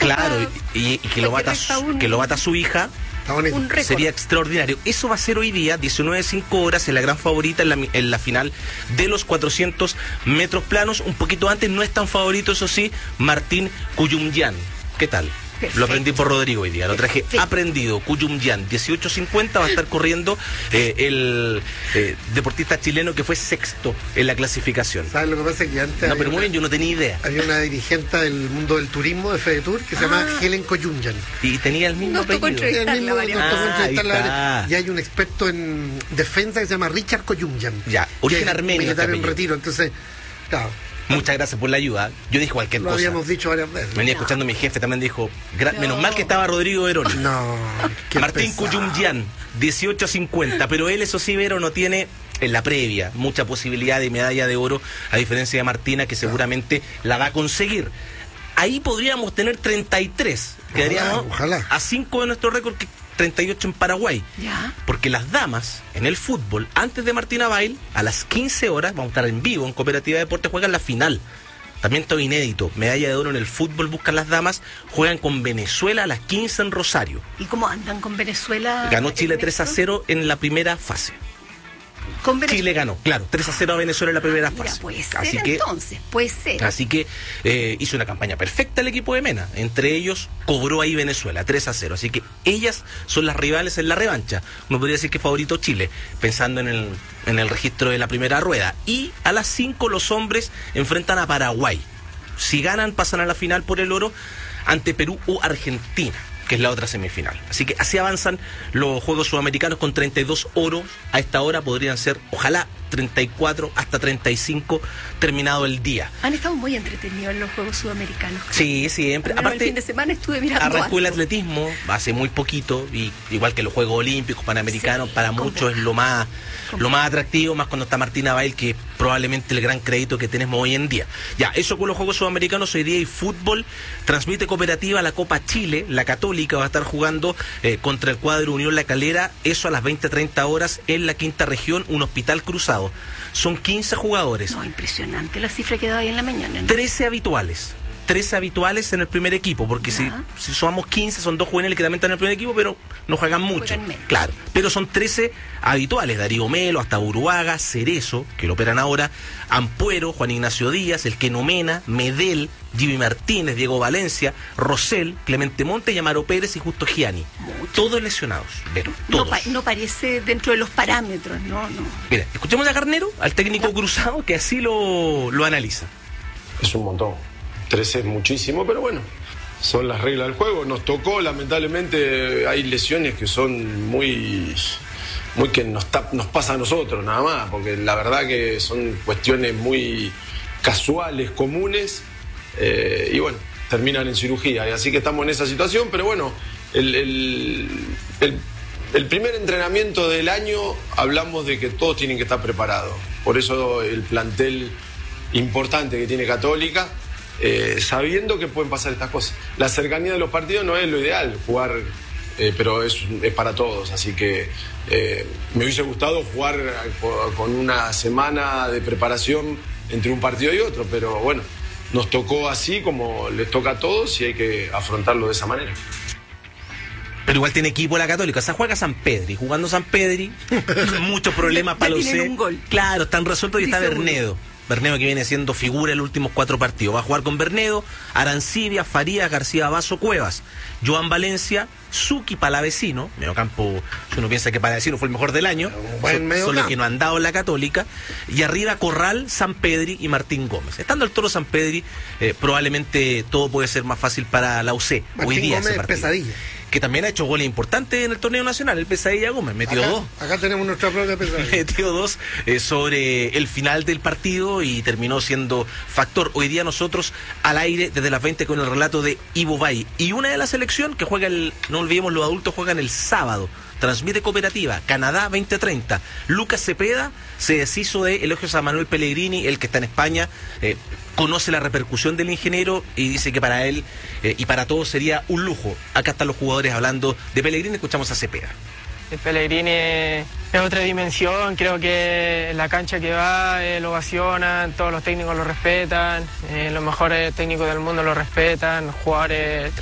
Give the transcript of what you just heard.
Claro, y que lo bata su hija. Sería extraordinario. Eso va a ser hoy día, 19:05 en la gran favorita en la final de los 400 metros planos. Un poquito antes, no es tan favorito, eso sí, Martín Cuyumyan. ¿Qué tal? Perfecto. Lo aprendí por Rodrigo hoy día, lo traje aprendido. Cuyumyan, 18:50 va a estar corriendo el deportista chileno que fue sexto en la clasificación. ¿Sabes lo que pasa? Que antes no, pero muy bien, yo no tenía idea. Había una dirigente del mundo del turismo de FedeTour que se llama Helen Cuyumyan. Y tenía el mismo apellido. Y hay un experto en defensa que se llama Richard Cuyumyan. Ya, origen armenio. Militar en retiro, entonces, claro. Muchas gracias por la ayuda. Yo dije cualquier cosa. Lo habíamos dicho varias veces. Venía escuchando mi jefe, también dijo, menos mal que estaba Rodrigo Verón. No. Martín Cuyumyan, 18:50. Pero él, eso sí, Vero, no tiene en la previa mucha posibilidad de medalla de oro, a diferencia de Martina, que seguramente la va a conseguir. Ahí podríamos tener 33. Quedaríamos a 5 de nuestro récord, que 38 en Paraguay. ¿Ya? Porque las damas en el fútbol, antes de Martina Bail, a las 15 horas, vamos a estar en vivo en Cooperativa de Deportes, juegan la final. También todo inédito, medalla de oro en el fútbol buscan las damas, juegan con Venezuela a las 15 en Rosario. ¿Y cómo andan con Venezuela? Ganó Chile 3-0 en la primera fase. Chile ganó, claro, 3-0 a Venezuela en la primera fase. Puede ser, entonces, puede ser. Así que hizo una campaña perfecta el equipo de Mena. Entre ellos cobró ahí Venezuela, 3-0. Así que ellas son las rivales en la revancha. Uno podría decir que favorito Chile, pensando en el registro de la primera rueda. Y a las 5 los hombres enfrentan a Paraguay. Si ganan, pasan a la final por el oro ante Perú o Argentina, que es la otra semifinal. Así que así avanzan los Juegos Sudamericanos con 32 oros. A esta hora podrían ser, ojalá, 34 hasta 35 terminado el día. Han estado muy entretenidos los Juegos Sudamericanos. Sí, siempre. Aparte, el fin de semana estuve mirando. Arrancó el atletismo hace muy poquito, y igual que los Juegos Olímpicos, Panamericanos, para muchos es lo más atractivo, más cuando está Martina Bail, que probablemente el gran crédito que tenemos hoy en día. Ya, eso con los Juegos Sudamericanos. Hoy día hay fútbol, transmite Cooperativa la Copa Chile, la Católica va a estar jugando contra el cuadro Unión La Calera, eso a las 20:30 horas en la quinta región, un hospital cruzado. Son 15 jugadores. No, impresionante la cifra que daba ahí en la mañana, ¿no? 13 habituales en el primer equipo, porque si somos 15, son 2 juveniles que también están en el primer equipo, pero no juegan mucho. Claro, pero son 13 habituales: Darío Melo, hasta Uruaga, Cerezo, que lo operan ahora, Ampuero, Juan Ignacio Díaz, el Queno Mena, Medel, Jimmy Martínez, Diego Valencia, Rosell, Clemente Montes, Amaro Pérez y Justo Gianni. Todos lesionados, pero todos. No parece dentro de los parámetros, no. Mira, escuchemos a Garnero, al técnico cruzado, que así lo analiza. Es un montón. 13 es muchísimo, pero bueno, son las reglas del juego. Nos tocó, lamentablemente, hay lesiones que son muy que nos pasa a nosotros, nada más, porque la verdad que son cuestiones muy casuales, comunes, y bueno, terminan en cirugía. Y así que estamos en esa situación, pero bueno, el primer entrenamiento del año hablamos de que todos tienen que estar preparados. Por eso el plantel importante que tiene Católica, sabiendo que pueden pasar estas cosas. La cercanía de los partidos no es lo ideal, jugar, pero es para todos, así que me hubiese gustado jugar con una semana de preparación entre un partido y otro, pero bueno, nos tocó así como les toca a todos y hay que afrontarlo de esa manera. Pero igual tiene equipo la Católica, o sea, juega San Pedri, jugando San Pedri, muchos problemas para los C. Claro, están resueltos y está Bernedo. Bernedo, que viene siendo figura en los últimos 4 partidos. Va a jugar con Bernedo, Arancibia, Farías, García Basso, Cuevas, Joan Valencia, Suki Palavecino, mediocampo, si uno piensa que Palavecino fue el mejor del año, son los que no han dado en la Católica, y arriba Corral, San Pedri y Martín Gómez. Estando el Toro San Pedri, probablemente todo puede ser más fácil para la UC. Martín hoy día Gómez, Pesadilla, que también ha hecho goles importantes en el torneo nacional, el Pesadilla Gómez, metió 2. Acá tenemos nuestra propia Pesadilla. Metió 2 sobre el final del partido y terminó siendo factor. Hoy día nosotros al aire desde las 20 con el relato de Ivo Bay. Y una de la selección que juega no olvidemos, los adultos juegan el sábado. Transmite Cooperativa, Canadá 2030. Lucas Cepeda se deshizo de elogios a Manuel Pellegrini, el que está en España, conoce la repercusión del ingeniero y dice que para él y para todos sería un lujo. Acá están los jugadores hablando de Pellegrini, escuchamos a Cepeda. Pellegrini es otra dimensión, creo que la cancha que va lo ovacionan, todos los técnicos lo respetan, los mejores técnicos del mundo lo respetan, los jugadores